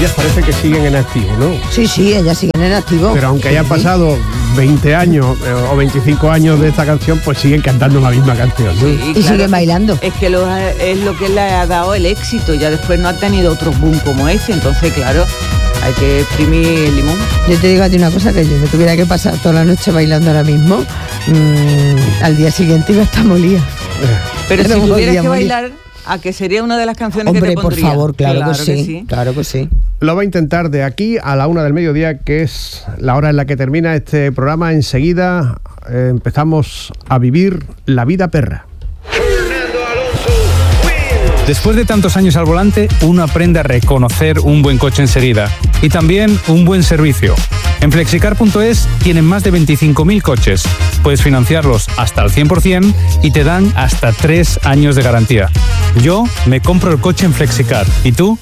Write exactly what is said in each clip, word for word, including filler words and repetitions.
ellas parece que siguen en activo, ¿no? Sí, sí, ellas siguen en activo. Pero aunque hayan sí, pasado veinte años eh, o veinticinco años de esta canción, pues siguen cantando la misma canción, ¿no? Sí, y claro, siguen bailando. Es que lo, es lo que le ha dado el éxito, ya después no ha tenido otros boom como ese, entonces claro, hay que exprimir el limón. Yo te digo a ti una cosa, que yo me tuviera que pasar toda la noche bailando ahora mismo, mmm, al día siguiente iba a estar molida. Pero si tuvieras que bailar, ¿a que sería una de las canciones Hombre, que te pondría? por favor, claro, claro que, sí, que sí. Claro que sí. Lo va a intentar de aquí a la una del mediodía, que es la hora en la que termina este programa. Enseguida eh, empezamos a vivir la vida perra. Después de tantos años al volante, uno aprende a reconocer un buen coche enseguida y también un buen servicio. En flexicar punto es tienen más de veinticinco mil coches. Puedes financiarlos hasta el cien por ciento y te dan hasta tres años de garantía. Yo me compro el coche en Flexicar. ¿Y tú?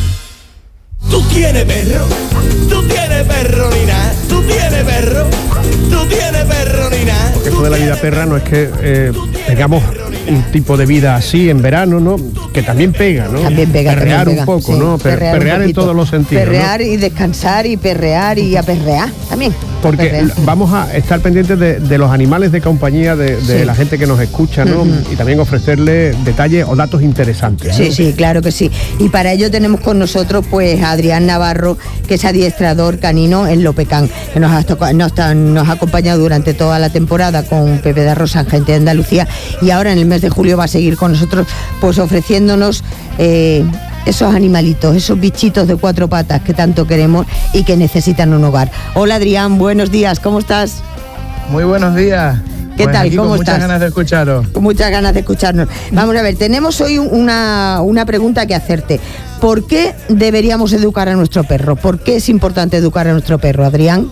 Tú tienes perro, tú tienes perro, Nina, tú tienes perro, tú tienes perro, Nina. Porque esto de la vida perra no es que eh, tengamos un tipo de vida así en verano, ¿no? Que también pega, ¿no? También pega, perrear también pega, un poco, sí, ¿no? Per- perrear, perrear un en todos los sentidos, Perrear, ¿no? y descansar y perrear y a perrear también. Porque perrear. vamos a estar pendientes de, de los animales de compañía de, de Sí. la gente que nos escucha, ¿no? Uh-huh. Y también ofrecerle detalles o datos interesantes, ¿no? Sí, sí, claro que sí. Y para ello tenemos con nosotros pues a Adrián Navarro, que es adiestrador canino en Lopecán, que nos ha, tocado, nos, ha, nos ha acompañado durante toda la temporada con Pepe de Rosa, gente de Andalucía, y ahora en el mes de julio va a seguir con nosotros pues ofreciéndonos eh, esos animalitos, esos bichitos de cuatro patas que tanto queremos y que necesitan un hogar. Hola Adrián, buenos días, ¿cómo estás? Muy buenos días. ¿Qué pues tal? aquí ¿Cómo con estás? Muchas ganas de escucharos. Con muchas ganas de escucharnos. Vamos a ver, tenemos hoy una, una pregunta que hacerte. ¿Por qué deberíamos educar a nuestro perro? ¿Por qué es importante educar a nuestro perro, Adrián?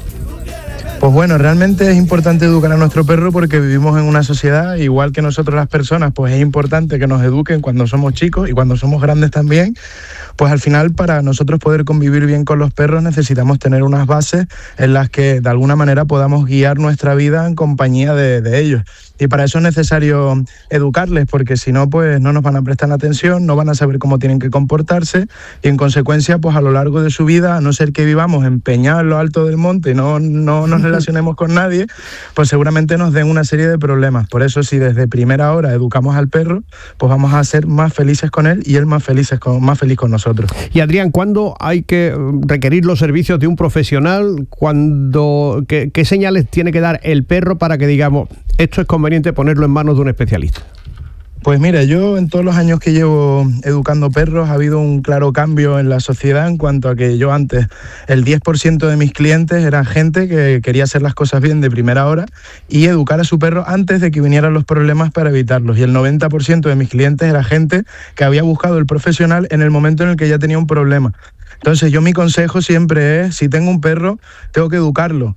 Pues bueno, realmente es importante educar a nuestro perro porque vivimos en una sociedad, igual que nosotros las personas, pues es importante que nos eduquen cuando somos chicos y cuando somos grandes también. Pues al final, para nosotros poder convivir bien con los perros, necesitamos tener unas bases en las que de alguna manera podamos guiar nuestra vida en compañía de, de ellos. Y para eso es necesario educarles, porque si no, pues no nos van a prestar atención, no van a saber cómo tienen que comportarse y en consecuencia, pues a lo largo de su vida, a no ser que vivamos empeñados en lo alto del monte y no, no nos relacionemos con nadie, pues seguramente nos den una serie de problemas. Por eso, si desde primera hora educamos al perro, pues vamos a ser más felices con él y él más, felices con, más feliz con nosotros. Y Adrián, ¿cuándo hay que requerir los servicios de un profesional? ¿Cuándo, qué, qué señales tiene que dar el perro para que digamos, esto es conveniente ponerlo en manos de un especialista? Pues mira, yo en todos los años que llevo educando perros ha habido un claro cambio en la sociedad en cuanto a que yo antes el diez por ciento de mis clientes eran gente que quería hacer las cosas bien de primera hora y educar a su perro antes de que vinieran los problemas para evitarlos. Y el noventa por ciento de mis clientes era gente que había buscado el profesional en el momento en el que ya tenía un problema. Entonces yo mi consejo siempre es, si tengo un perro, tengo que educarlo.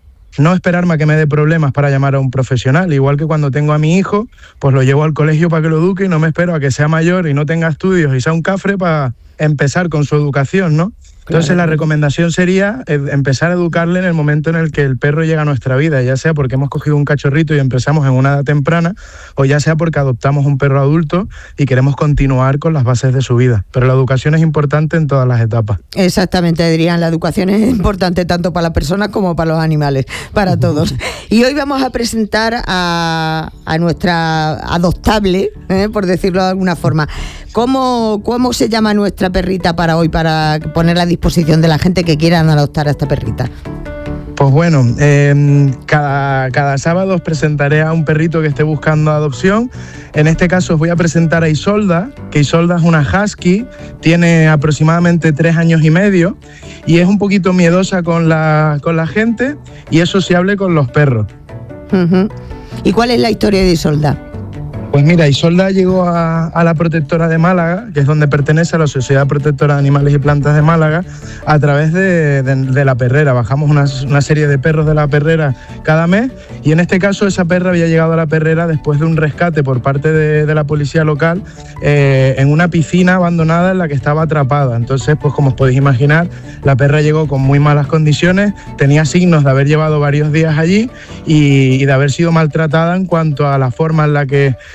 No esperarme a que me dé problemas para llamar a un profesional. Igual que cuando tengo a mi hijo, pues lo llevo al colegio para que lo eduque y no me espero a que sea mayor y no tenga estudios y sea un cafre para empezar con su educación, ¿no? Entonces claro, la recomendación sería empezar a educarle en el momento en el que el perro llega a nuestra vida, ya sea porque hemos cogido un cachorrito y empezamos en una edad temprana, o ya sea porque adoptamos un perro adulto y queremos continuar con las bases de su vida. Pero la educación es importante en todas las etapas. Exactamente, Adrián, la educación es importante tanto para las personas como para los animales, para todos. Y hoy vamos a presentar a, a nuestra adoptable, ¿eh? por decirlo de alguna forma. ¿Cómo, ¿Cómo se llama nuestra perrita para hoy, para ponerla a disposición de la gente que quieran adoptar a esta perrita? Pues bueno, eh, cada, cada sábado os presentaré a un perrito que esté buscando adopción. En este caso os voy a presentar a Isolda, que Isolda es una husky, tiene aproximadamente tres años y medio y es un poquito miedosa con la, con la gente y es sociable con los perros. Uh-huh. ¿Y cuál es la historia de Isolda? Pues mira, Isolda llegó a, a la Protectora de Málaga, que es donde pertenece a la Sociedad Protectora de Animales y Plantas de Málaga, a través de, de, de la perrera. Bajamos una, una serie de perros de la perrera cada mes y en este caso esa perra había llegado a la perrera después de un rescate por parte de, de la policía local eh, en una piscina abandonada en la que estaba atrapada. Entonces, pues como os podéis imaginar, la perra llegó con muy malas condiciones, tenía signos de haber llevado varios días allí y, y de haber sido maltratada en cuanto a la forma en la que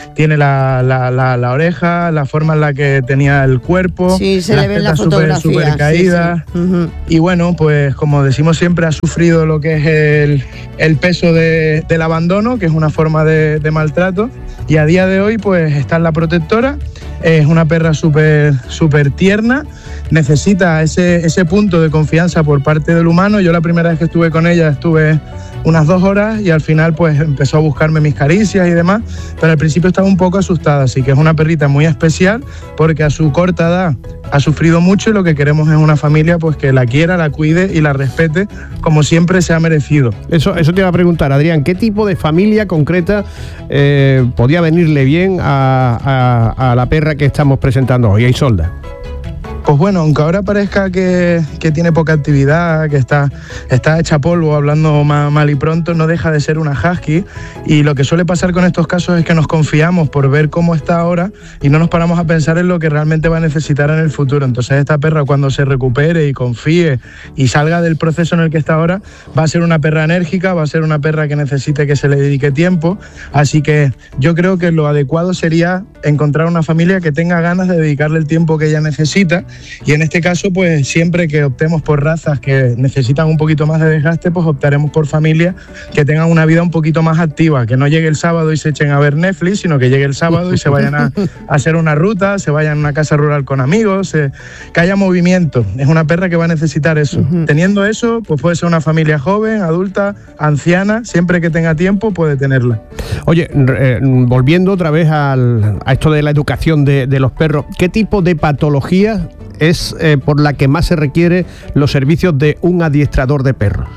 tiene la, la, la, la oreja, la forma en la que tenía el cuerpo, sí, se le ve en la fotografía, súper super caídas. Sí, sí. Uh-huh. Y bueno, pues como decimos siempre, ha sufrido lo que es el, el peso de, del abandono, que es una forma de, de maltrato, y a día de hoy pues está en la protectora. Es una perra súper súper tierna, necesita ese, ese punto de confianza por parte del humano. Yo la primera vez que estuve con ella estuve unas dos horas y al final pues empezó a buscarme mis caricias y demás, pero al principio estaba un poco asustada, así que es una perrita muy especial porque a su corta edad ha sufrido mucho y lo que queremos es una familia pues que la quiera, la cuide y la respete como siempre se ha merecido. Eso, eso te iba a preguntar, Adrián, ¿qué tipo de familia concreta eh, podía venirle bien a, a, a la perra que estamos presentando hoy, a Isolda? Pues bueno, aunque ahora parezca que, que tiene poca actividad, que está, está hecha polvo, hablando mal, mal y pronto, no deja de ser una husky, y lo que suele pasar con estos casos es que nos confiamos por ver cómo está ahora y no nos paramos a pensar en lo que realmente va a necesitar en el futuro. Entonces esta perra, cuando se recupere y confíe y salga del proceso en el que está ahora, va a ser una perra enérgica, va a ser una perra que necesite que se le dedique tiempo, así que yo creo que lo adecuado sería encontrar una familia que tenga ganas de dedicarle el tiempo que ella necesita. Y en este caso, pues siempre que optemos por razas que necesitan un poquito más de desgaste, pues optaremos por familias que tengan una vida un poquito más activa, que no llegue el sábado y se echen a ver Netflix, sino que llegue el sábado y se vayan a, a hacer una ruta, se vayan a una casa rural con amigos, eh, que haya movimiento. Es una perra que va a necesitar eso. Uh-huh. Teniendo eso, pues puede ser una familia joven, adulta, anciana, siempre que tenga tiempo puede tenerla. Oye, eh, volviendo otra vez al, a esto de la educación de, de los perros, ¿qué tipo de patologías es eh, por la que más se requiere los servicios de un adiestrador de perros?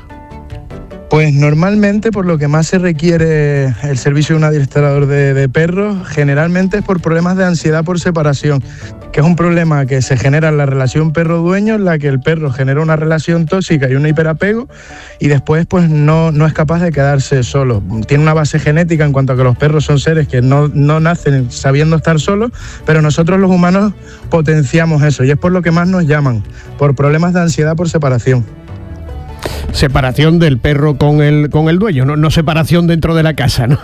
Pues normalmente por lo que más se requiere el servicio de un adiestrador de, de perros, generalmente es por problemas de ansiedad por separación, que es un problema que se genera en la relación perro-dueño, en la que el perro genera una relación tóxica y un hiperapego y después pues no, no es capaz de quedarse solo. Tiene una base genética en cuanto a que los perros son seres que no, no nacen sabiendo estar solos, pero nosotros los humanos potenciamos eso y es por lo que más nos llaman, por problemas de ansiedad por separación. Separación del perro con el, con el dueño, no, no separación dentro de la casa, ¿no?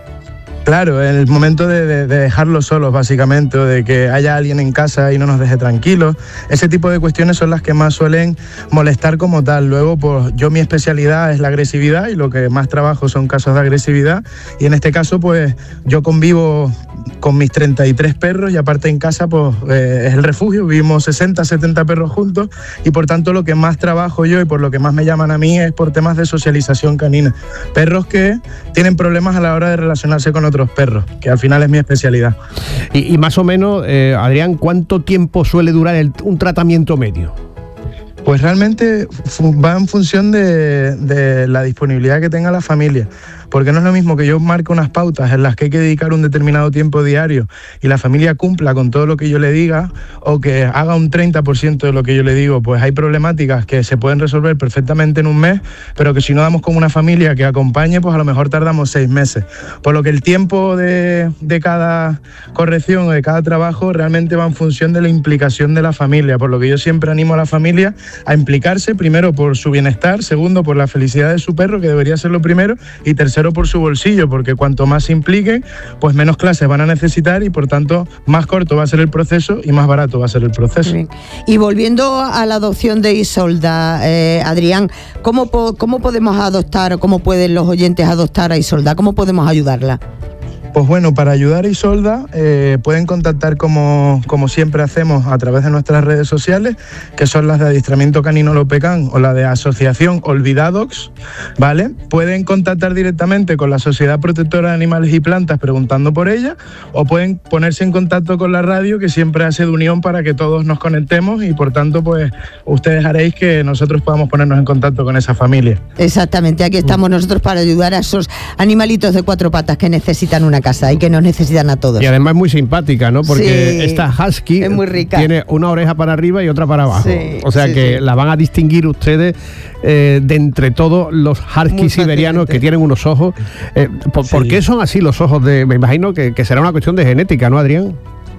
Claro, en el momento de, de, de dejarlos solos, básicamente, o de que haya alguien en casa y no nos deje tranquilos. Ese tipo de cuestiones son las que más suelen molestar como tal. Luego, pues yo mi especialidad es la agresividad y lo que más trabajo son casos de agresividad. Y en este caso, pues yo convivo con mis treinta y tres perros y aparte en casa, pues eh, es el refugio. Vivimos sesenta, setenta perros juntos y por tanto lo que más trabajo yo y por lo que más me llaman a mí es por temas de socialización canina. Perros que tienen problemas a la hora de relacionarse con otros perros, que al final es mi especialidad. Y, y más o menos, eh, Adrián, ¿cuánto tiempo suele durar el, un tratamiento medio? Pues realmente va en función de, de la disponibilidad que tenga la familia. Porque no es lo mismo que yo marque unas pautas en las que hay que dedicar un determinado tiempo diario y la familia cumpla con todo lo que yo le diga o que haga un treinta por ciento de lo que yo le digo. Pues hay problemáticas que se pueden resolver perfectamente en un mes, pero que si no damos con una familia que acompañe, pues a lo mejor tardamos seis meses. Por lo que el tiempo de, de cada corrección o de cada trabajo realmente va en función de la implicación de la familia. Por lo que yo siempre animo a la familia a implicarse, primero por su bienestar, segundo por la felicidad de su perro, que debería ser lo primero, y tercero por su bolsillo, porque cuanto más se impliquen, pues menos clases van a necesitar y por tanto más corto va a ser el proceso y más barato va a ser el proceso. Y volviendo a la adopción de Isolda, eh, Adrián, ¿cómo, po- ¿cómo podemos adoptar o cómo pueden los oyentes adoptar a Isolda? ¿Cómo podemos ayudarla? Pues bueno, para ayudar a Isolda eh, pueden contactar como, como siempre hacemos a través de nuestras redes sociales, que son las de Adiestramiento Canino Lopecán o la de Asociación Olvidadogs, ¿vale? Pueden contactar directamente con la Sociedad Protectora de Animales y Plantas preguntando por ella o pueden ponerse en contacto con la radio, que siempre hace de unión para que todos nos conectemos y por tanto pues ustedes haréis que nosotros podamos ponernos en contacto con esa familia. Exactamente, aquí estamos nosotros para ayudar a esos animalitos de cuatro patas que necesitan una casa y que nos necesitan a todos. Y además es muy simpática, ¿no? Porque sí, esta husky es muy rica. Tiene una oreja para arriba y otra para abajo. Sí, o sea sí, que sí. la van a distinguir ustedes eh, de entre todos los huskies siberianos que tienen unos ojos. Eh, ¿por, sí. ¿Por qué son así los ojos de...? Me imagino que, que será una cuestión de genética, ¿no, Adrián?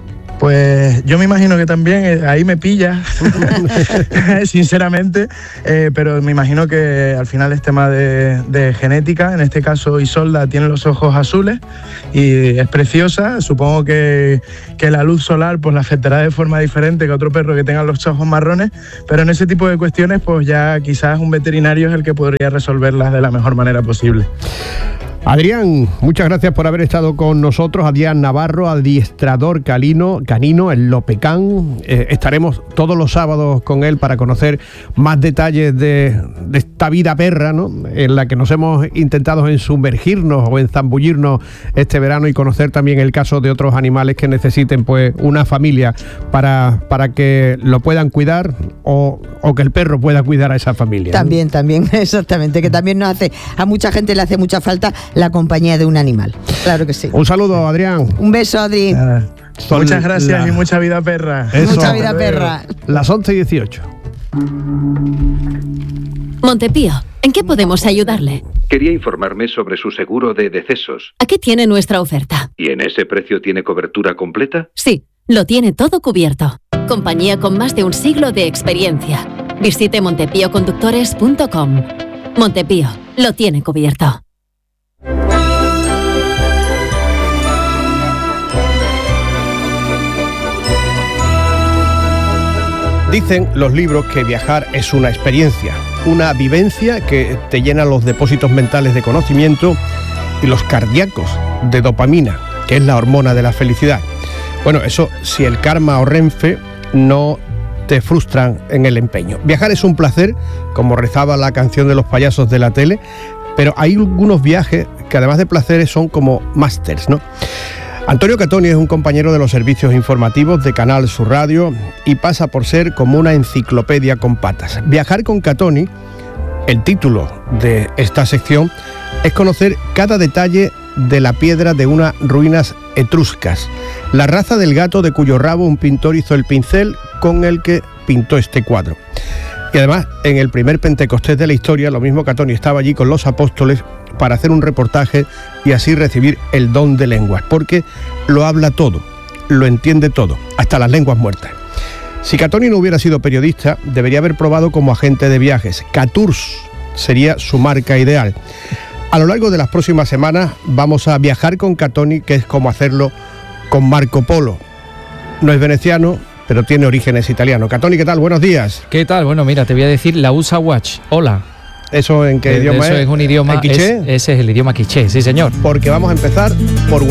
Pues yo me imagino que también, eh, ahí me pilla, sinceramente, eh, pero me imagino que al final es tema de, de genética. En este caso Isolda tiene los ojos azules y es preciosa. Supongo que, que la luz solar pues la afectará de forma diferente que otro perro que tenga los ojos marrones, pero en ese tipo de cuestiones pues ya quizás un veterinario es el que podría resolverlas de la mejor manera posible. Adrián, muchas gracias por haber estado con nosotros. Adrián Navarro, adiestrador canino, canino en Lopecán. Eh, estaremos todos los sábados con él para conocer más detalles de, de esta vida perra, ¿no?, en la que nos hemos intentado ensumergirnos o enzambullirnos este verano, y conocer también el caso de otros animales que necesiten pues una familia para, para que lo puedan cuidar o, o que el perro pueda cuidar a esa familia, ¿no? También, también, exactamente, que también nos hace, a mucha gente le hace mucha falta la compañía de un animal. Claro que sí. Un saludo, Adrián. Un beso, Adri. Ah, muchas gracias la... y mucha vida perra. Eso. Mucha vida perra. Las once y dieciocho. Montepío, ¿en qué podemos ayudarle? Quería informarme sobre su seguro de decesos. Aquí tiene nuestra oferta. ¿Y en ese precio tiene cobertura completa? Sí, lo tiene todo cubierto. Compañía con más de un siglo de experiencia. Visite montepío conductores punto com. Montepío, lo tiene cubierto. Dicen los libros que viajar es una experiencia, una vivencia que te llena los depósitos mentales de conocimiento y los cardíacos de dopamina, que es la hormona de la felicidad. Bueno, eso si el karma o Renfe no te frustran en el empeño. Viajar es un placer, como rezaba la canción de los payasos de la tele, pero hay algunos viajes que además de placeres son como másters, ¿no? Antonio Catoni es un compañero de los servicios informativos de Canal Sur Radio y pasa por ser como una enciclopedia con patas. Viajar con Catoni, el título de esta sección, es conocer cada detalle de la piedra de unas ruinas etruscas, la raza del gato de cuyo rabo un pintor hizo el pincel con el que pintó este cuadro. Y además, en el primer Pentecostés de la historia, lo mismo Catoni estaba allí con los apóstoles para hacer un reportaje y así recibir el don de lenguas, porque lo habla todo, lo entiende todo, hasta las lenguas muertas. Si Catoni no hubiera sido periodista, debería haber probado como agente de viajes. Catours sería su marca ideal. A lo largo de las próximas semanas vamos a viajar con Catoni, que es como hacerlo con Marco Polo. No es veneciano, pero tiene orígenes italianos. Catoni, ¿qué tal? Buenos días. ¿Qué tal? Bueno, mira, te voy a decir la U S A Watch. Hola. ¿Eso en qué de, idioma eso es? es un idioma, ¿En quiché? Es, ese es el idioma quiché, sí señor. Porque vamos a empezar por